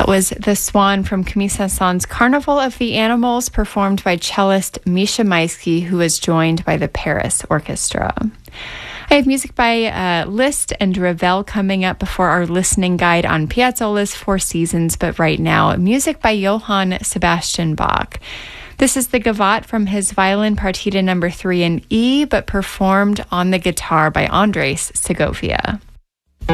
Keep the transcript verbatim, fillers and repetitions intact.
That was The Swan from Camille Saint-Saëns's Carnival of the Animals, performed by cellist Misha Maisky, who was joined by the Paris Orchestra. I have music by uh, Liszt and Ravel coming up before our listening guide on Piazzolla's Four Seasons, but right now, music by Johann Sebastian Bach. This is the Gavotte from his Violin Partita number three in E, but performed on the guitar by Andres Segovia.